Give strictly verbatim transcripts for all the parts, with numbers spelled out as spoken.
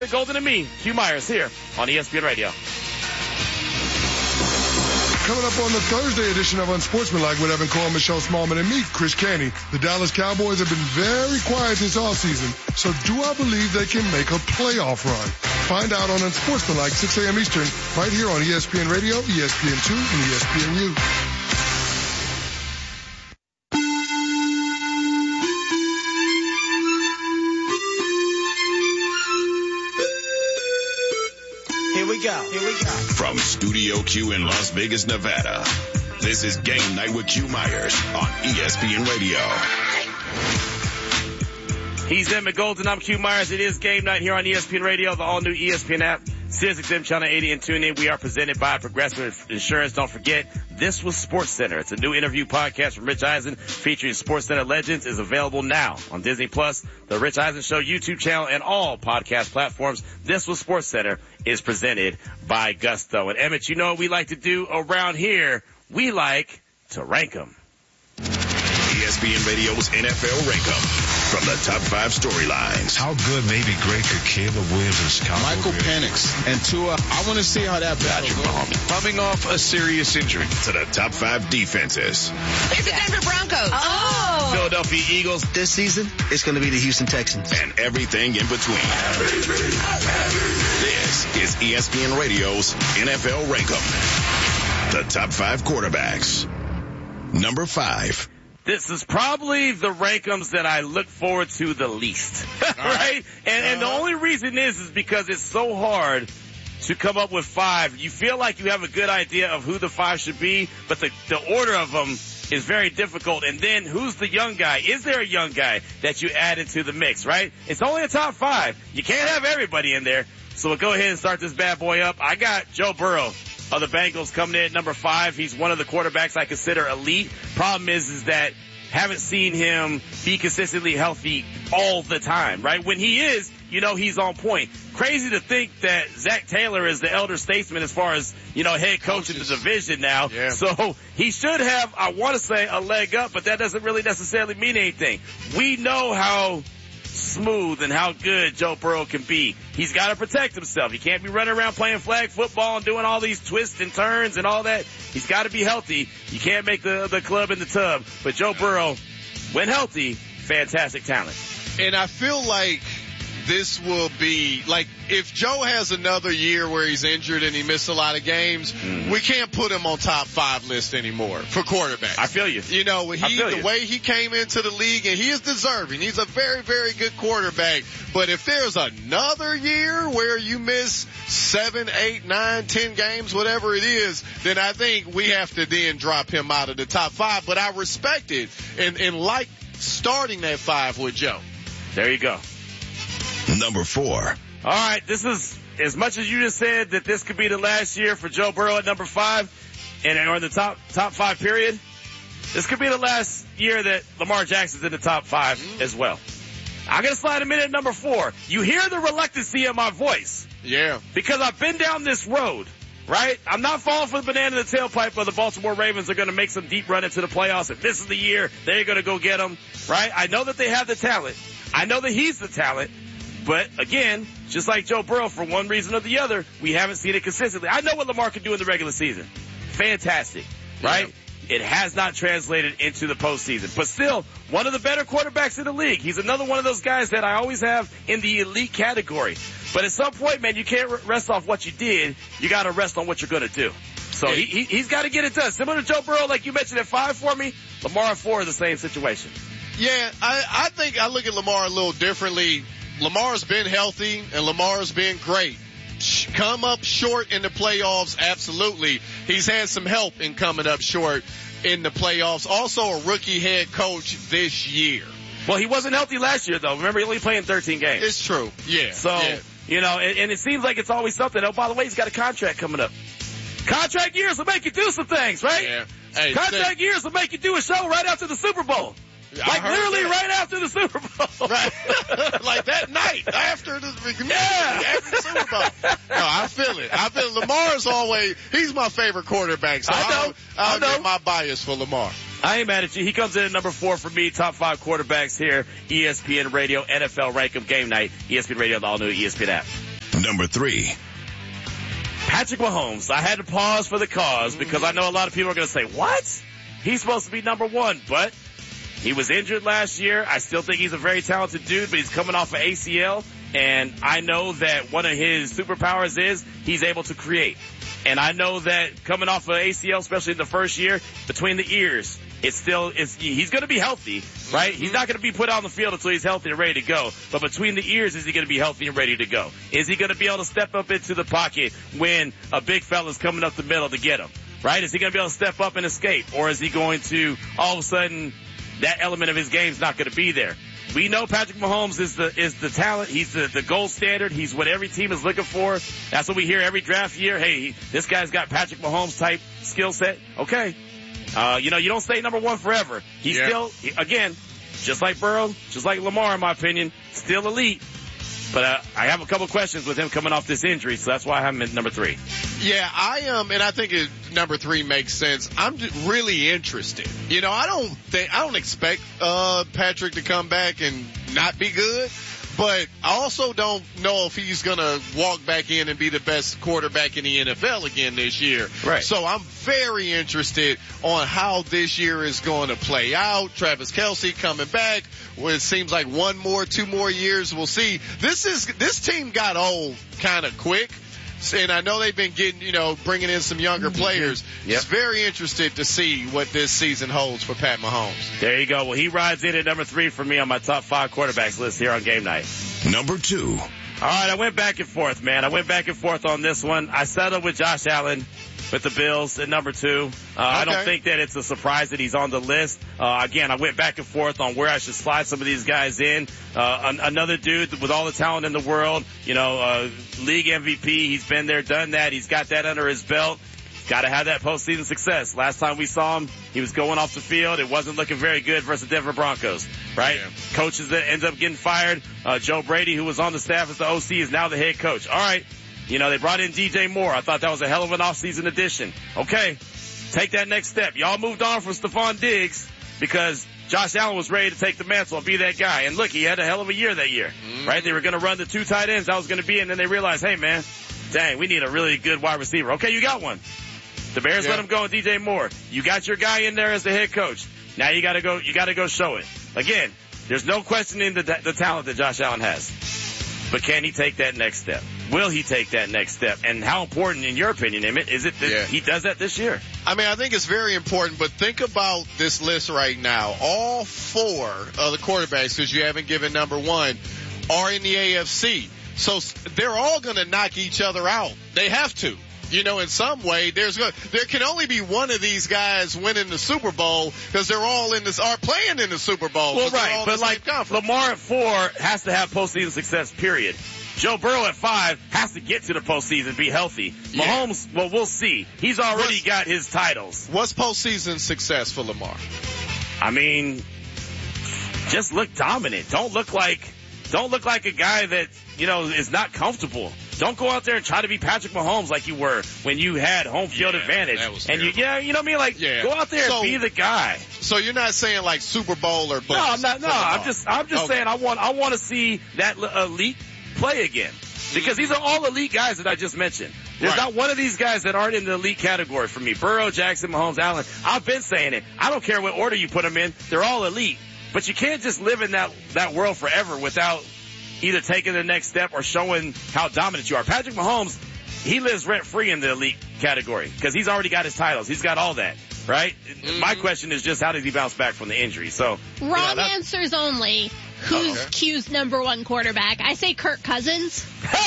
Golden and me, Q Myers, here on E S P N Radio. Coming up on the Thursday edition of Unsportsmanlike with Evan Cole, Michelle Smallman, and me, Chris Canty. The Dallas Cowboys have been very quiet this offseason, so do I believe they can make a playoff run? Find out on Unsportsmanlike, six a.m. Eastern, right here on E S P N Radio, E S P N two, and E S P N U. Here we go. Here we go. From Studio Q in Las Vegas, Nevada, this is Game Night with Q Myers on E S P N Radio. He's Emmett Golden. I'm Q Myers. It is Game Night here on E S P N Radio, the all-new E S P N app, SiriusXM Channel eighty, and tune in. We are presented by Progressive Insurance. Don't forget, This Was Sports Center. It's a new interview podcast from Rich Eisen featuring Sports Center legends. Is available now on Disney Plus, the Rich Eisen Show YouTube channel, and all podcast platforms. This Was Sports Center is presented by Gusto. And Emmett, you know what we like to do around here? We like to rank them. E S P N Radio's N F L Rank 'em. From the top five storylines. How good, maybe great, could Caleb Williams and Chicago Michael Penix and Tua. I want to see how that Patrick Mahomes coming off a serious injury. To the top five defenses. It's the Denver Broncos. Oh. Philadelphia Eagles. This season, it's going to be the Houston Texans. And everything in between. This is E S P N Radio's N F L Rank 'em. The top five quarterbacks. Number five. This is probably the rankums that I look forward to the least, right? And, and the only reason is, is because it's so hard to come up with five. You feel like you have a good idea of who the five should be, but the, the order of them is very difficult. And then who's the young guy? Is there a young guy that you add into the mix, right? It's only a top five. You can't have everybody in there. So we'll go ahead and start this bad boy up. I got Joe Burrow of the Bengals coming in at number five. He's one of the quarterbacks I consider elite. Problem is, is that haven't seen him be consistently healthy all the time, right? When he is, you know, he's on point. Crazy to think that Zach Taylor is the elder statesman as far as, you know, head coach in the division now. Yeah. So he should have, I want to say, a leg up, but that doesn't really necessarily mean anything. We know how smooth and how good Joe Burrow can be. He's got to protect himself. He can't be running around playing flag football and doing all these twists and turns and all that. He's got to be healthy. You can't make the the club in the tub. But Joe Burrow, when healthy, fantastic talent. And I feel like this will be, like, if Joe has another year where he's injured and he missed a lot of games, mm-hmm. we can't put him on top five list anymore for quarterbacks. I feel you. You know, he, the you. way he came into the league, and he is deserving. He's a very, very good quarterback. But if there's another year where you miss seven, eight, nine, ten games, whatever it is, then I think we have to then drop him out of the top five. But I respect it and, and like starting that five with Joe. There you go. Number four. All right, this is, as much as you just said that this could be the last year for Joe Burrow at number five, and or in the top top five period, this could be the last year that Lamar Jackson's in the top five mm. as well. I'm going to slide him in at number four. You hear the reluctancy in my voice. Yeah. Because I've been down this road, right? I'm not falling for the banana in the tailpipe of the Baltimore Ravens are going to make some deep run into the playoffs. If this is the year, they're going to go get them, right? I know that they have the talent. I know that he's the talent. But again, just like Joe Burrow, for one reason or the other, we haven't seen it consistently. I know what Lamar can do in the regular season. Fantastic, right? Yeah. It has not translated into the postseason. But still, one of the better quarterbacks in the league. He's another one of those guys that I always have in the elite category. But at some point, man, you can't rest off what you did. You got to rest on what you're going to do. So yeah. he, he, he's got to get it done. Similar to Joe Burrow, like you mentioned at five for me, Lamar at four is the same situation. Yeah, I, I think I look at Lamar a little differently. Lamar's been healthy, and Lamar's been great. Come up short in the playoffs, absolutely. He's had some help in coming up short in the playoffs. Also a rookie head coach this year. Well, he wasn't healthy last year, though. Remember, he only played in thirteen games. It's true, yeah. So, yeah. you know, and, and it seems like it's always something. Oh, by the way, he's got a contract coming up. Contract years will make you do some things, right? Yeah. Hey, contract say, years will make you do a show right after the Super Bowl. Like literally that. right after the Super Bowl. Right. Like that night after the, yeah. after the Super Bowl. No, I feel it. I feel Lamar's always, he's my favorite quarterback. So I know. I'll, I'll I know. get my bias for Lamar. I ain't mad at you. He comes in at number four for me. Top five quarterbacks here. E S P N Radio, N F L Rank 'em Game Night. E S P N Radio, the all new E S P N app. Number three. Patrick Mahomes. I had to pause for the cause because I know a lot of people are going to say, what? He's supposed to be number one, but he was injured last year. I still think he's a very talented dude, but he's coming off an A C L, and I know that one of his superpowers is he's able to create. And I know that coming off of A C L, especially in the first year, between the ears, it's still, it's, he's going to be healthy, right? He's not going to be put on the field until he's healthy and ready to go. But between the ears, is he going to be healthy and ready to go? Is he going to be able to step up into the pocket when a big fella's coming up the middle to get him, right? Is he going to be able to step up and escape? Or is he going to, all of a sudden, that element of his game's not going to be there? We know Patrick Mahomes is the is the talent. He's the, the gold standard. He's what every team is looking for. That's what we hear every draft year. Hey, this guy's got Patrick Mahomes type skill set. Okay. Uh, you know, you don't stay number one forever. He's yeah. still, he, again, just like Burrow, just like Lamar, in my opinion, still elite. But uh, I have a couple questions with him coming off this injury, so that's why I have him at number three. Yeah, I am, um, and I think it, number three makes sense. I'm just really interested. You know, I don't think, I don't expect, uh, Patrick to come back and not be good, but I also don't know if he's gonna walk back in and be the best quarterback in the N F L again this year. Right. So I'm very interested on how this year is going to play out. Travis Kelce coming back. Well, it seems like one more, two more years. We'll see. This is, this team got old kind of quick. And I know they've been getting, you know, bringing in some younger players. Yep. It's very interested to see what this season holds for Pat Mahomes. There you go. Well, he rides in at number three for me on my top five quarterbacks list here on Game Night. Number two. All right, I went back and forth, man. I went back and forth on this one. I settled with Josh Allen with the Bills at number two. Uh, okay. I don't think that it's a surprise that he's on the list. Uh, again, I went back and forth on where I should slide some of these guys in. Uh, an- another dude with all the talent in the world, you know, uh, league M V P. He's been there, done that. He's got that under his belt. Got to have that postseason success. Last time we saw him, he was going off the field. It wasn't looking very good versus the Denver Broncos, right? Yeah. Coaches that ends up getting fired. Uh, Joe Brady, who was on the staff as the O C, is now the head coach. All right. You know, they brought in D J Moore. I thought that was a hell of an offseason addition. Okay. Take that next step. Y'all moved on from Stephon Diggs because Josh Allen was ready to take the mantle and be that guy. And look, he had a hell of a year that year, mm-hmm. right? They were going to run the two tight ends. That was going to be, and then they realized, hey, man, dang, we need a really good wide receiver. Okay, you got one. The Bears yeah. let him go with D J Moore. You got your guy in there as the head coach. Now you got to go. You got to go show it. Again, there's no questioning the the talent that Josh Allen has, but can he take that next step? Will he take that next step? And how important, in your opinion, Emmett, is it that yeah. he does that this year? I mean, I think it's very important, but think about this list right now. All four of the quarterbacks, because you haven't given number one, are in the A F C. So they're all going to knock each other out. They have to. You know, in some way, there's going there can only be one of these guys winning the Super Bowl because they're all in this are playing in the Super Bowl. Well, right, but like Lamar at four has to have postseason success. Period. Joe Burrow at five has to get to the postseason, be healthy. Yeah. Mahomes, well, we'll see. He's already what's, got his titles. What's postseason success for Lamar? I mean, just look dominant. Don't look like, don't look like a guy that, you know, is not comfortable. Don't go out there and try to be Patrick Mahomes like you were when you had home field yeah, advantage. That was and you, yeah, you know what I mean? Like, yeah. go out there so, and be the guy. So you're not saying like Super Bowl or bust? No, I'm not. No, I'm just, I'm just okay. saying I want, I want to see that elite play again. Because these are all elite guys that I just mentioned. There's right. not one of these guys that aren't in the elite category for me. Burrow, Jackson, Mahomes, Allen. I've been saying it. I don't care what order you put them in. They're all elite. But you can't just live in that, that world forever without either taking the next step or showing how dominant you are. Patrick Mahomes, he lives rent-free in the elite category because he's already got his titles. He's got all that, right? Mm-hmm. My question is just how does he bounce back from the injury? So Wrong yeah, answers only. Who's Uh-oh. Q's number one quarterback? I say Kirk Cousins.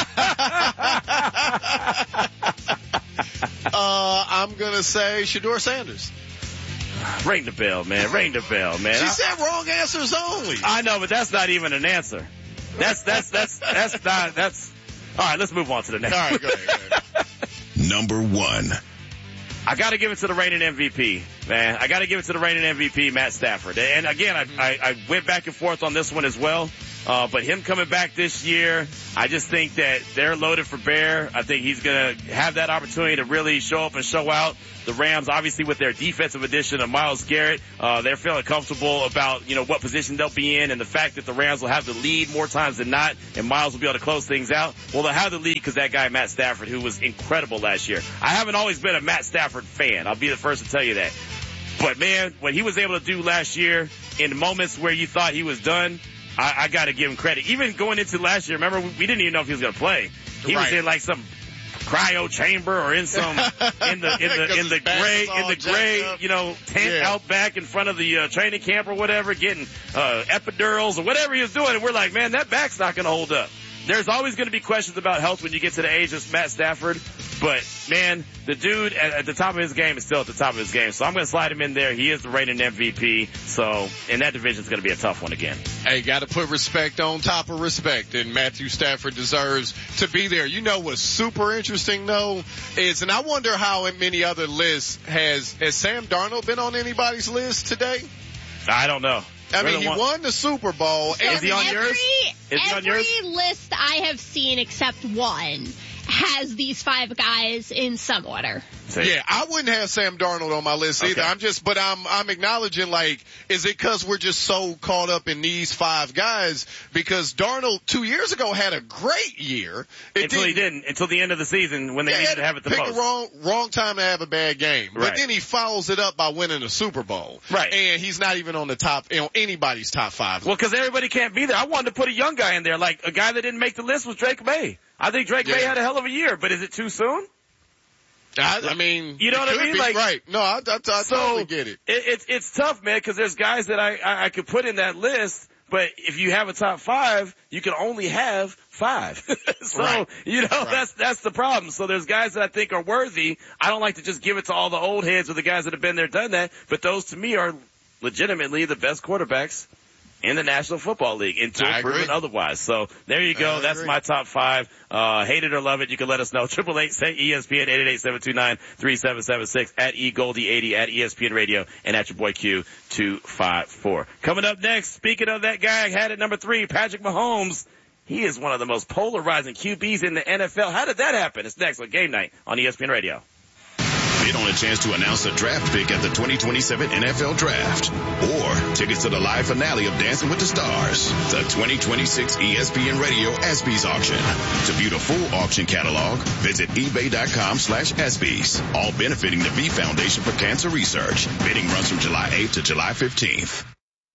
uh, I'm going to say Shedeur Sanders. Ring the bell, man. Ring the bell, man. She I, said wrong answers only. I know, but that's not even an answer. That's, that's, that's, that's not, that's, all right, let's move on to the next. All right, go ahead, go ahead. Number one. I gotta give it to the reigning M V P, man. I gotta give it to the reigning M V P, Matt Stafford. And again, I, I, I went back and forth on this one as well. Uh, but him coming back this year, I just think that they're loaded for bear. I think he's going to have that opportunity to really show up and show out. The Rams, obviously, with their defensive addition of Myles Garrett, uh, they're feeling comfortable about, you know, what position they'll be in and the fact that the Rams will have the lead more times than not and Myles will be able to close things out. Well, they'll have the lead because that guy, Matt Stafford, who was incredible last year. I haven't always been a Matt Stafford fan. I'll be the first to tell you that. But, man, what he was able to do last year in moments where you thought he was done, I, I got to give him credit. Even going into last year, remember, we didn't even know if he was going to play. He right. was in, like, some cryo chamber or in some in the in the in the gray in the gray you know tent yeah. out back in front of the uh, training camp or whatever, getting uh, epidurals or whatever he was doing, and we're like, man, that back's not going to hold up. There's always going to be questions about health when you get to the age of Matt Stafford, but man, the dude at, at the top of his game is still at the top of his game. So I'm going to slide him in there. He is the reigning M V P. So, and that division is going to be a tough one again. Hey, got to put respect on top of respect, and Matthew Stafford deserves to be there. You know what's super interesting though is, and I wonder how in many other lists has has Sam Darnold been on anybody's list today? I don't know. I mean, he won the Super Bowl. So is he on every, yours? Is he on yours? Every list I have seen except one has these five guys in some order. Yeah, I wouldn't have Sam Darnold on my list either. Okay. I'm just, but I'm, I'm acknowledging, like, is it because we're just so caught up in these five guys? Because Darnold two years ago had a great year. It until didn't, he didn't, until the end of the season when they yeah, needed to have it the pick most. Pick a wrong, wrong time to have a bad game. Right. But then he follows it up by winning a Super Bowl. Right. And he's not even on the top, you know, anybody's top five. Well, because everybody can't be there. I wanted to put a young guy in there. Like, a guy that didn't make the list was Drake May. I think Drake yeah. May had a hell of a year, but is it too soon? I, I mean, you know what I mean? Be, like, right? No, I, I, I so totally get it. it. It's it's tough, man, because there's guys that I, I I could put in that list, but if you have a top five, you can only have five. so right. you know right. that's that's the problem. So there's guys that I think are worthy. I don't like to just give it to all the old heads or the guys that have been there, done that, but those to me are legitimately the best quarterbacks in the National Football League until proven otherwise. So there you go. I That's agree. my top five. Uh, hate it or love it, you can let us know. Triple eight say E S P N, eight eight eight, seven two nine, three seven seven six, at E Goldie eighty, at E S P N Radio, and at your boy Q two five four. Coming up next, speaking of that guy I had at number three, Patrick Mahomes. He is one of the most polarizing Q Bs in the N F L. How did that happen? It's next on Game Night on E S P N Radio. Bid on a chance to announce a draft pick at the twenty twenty-seven N F L Draft. Or tickets to the live finale of Dancing with the Stars. The twenty twenty-six E S P N Radio ESPYs auction. To view the full auction catalog, visit ebay.com slash ESPYs. All benefiting the V Foundation for Cancer Research. Bidding runs from July eighth to July fifteenth.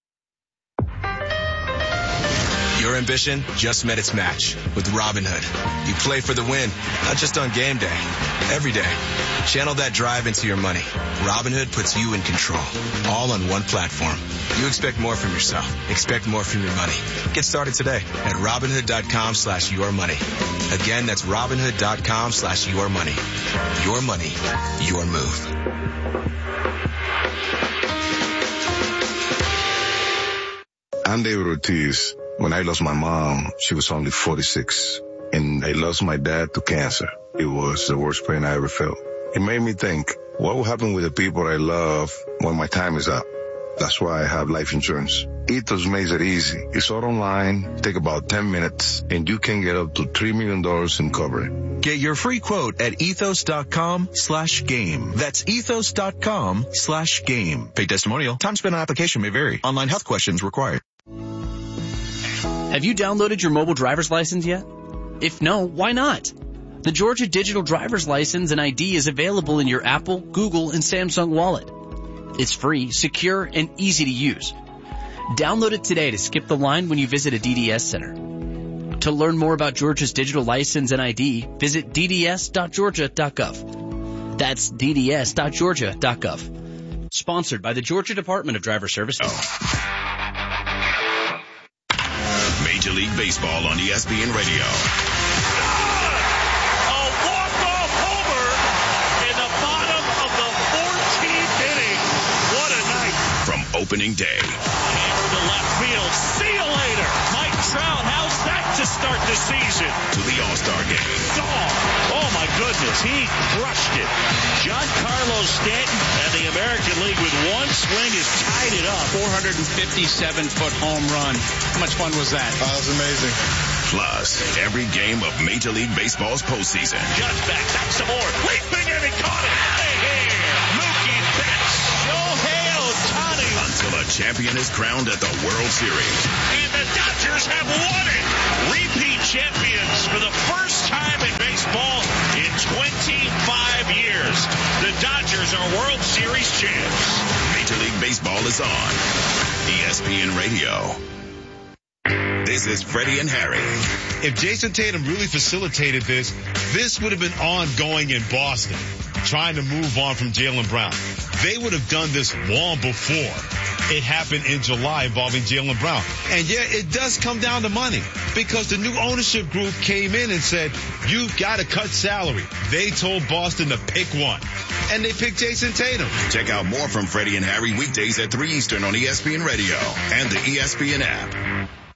Your ambition just met its match with Robinhood. You play for the win, not just on game day, every day. Channel that drive into your money. Robinhood puts you in control, all on one platform. You expect more from yourself. Expect more from your money. Get started today at Robinhood.com slash your money. Again, that's Robinhood.com slash your money. Your money, your move. I'm David Ortiz. When I lost my mom, she was only forty-six, and I lost my dad to cancer. It was the worst pain I ever felt. It made me think, what will happen with the people I love when my time is up? That's why I have life insurance. Ethos makes it easy. It's all online, take about ten minutes, and you can get up to three million dollars in coverage. Get your free quote at ethos.com slash game. That's ethos.com slash game. Paid testimonial. Time spent on application may vary. Online health questions required. Have you downloaded your mobile driver's license yet? If no, why not? The Georgia Digital Driver's License and I D is available in your Apple, Google, and Samsung wallet. It's free, secure, and easy to use. Download it today to skip the line when you visit a D D S center. To learn more about Georgia's digital license and I D, visit d d s dot georgia dot gov. That's d d s dot georgia dot gov. Sponsored by the Georgia Department of Driver Services. Oh. Major League Baseball on E S P N Radio. A walk-off homer in the bottom of the fourteenth inning. What a night. From opening day. Hammer to left field. See you later. Mike Trout, how's that to start the season? To the All-Star game. Oh, oh my goodness. goodness, he crushed it. Giancarlo Stanton and the American League with one swing has tied it up. four hundred fifty-seven foot home run. How much fun was that? Oh, that was amazing. Plus, every game of Major League Baseball's postseason. Judge back, back some more. Leaping and he caught it. Hey, hey, Mookie Betts. Shohei Ohtani. Until a champion is crowned at the World Series. And the Dodgers have won it. Repeat champions for the first time in baseball in twenty-five years. The Dodgers are World Series champs. Major League Baseball is on E S P N Radio. This is Freddie and Harry. If Jason Tatum really facilitated this, this would have been ongoing in Boston, trying to move on from Jaylen Brown. They would have done this long before it happened in July involving Jaylen Brown. And yeah, it does come down to money because the new ownership group came in and said, you've got to cut salary. They told Boston to pick one. And they picked Jason Tatum. Check out more from Freddie and Harry weekdays at three Eastern on E S P N Radio and the E S P N app.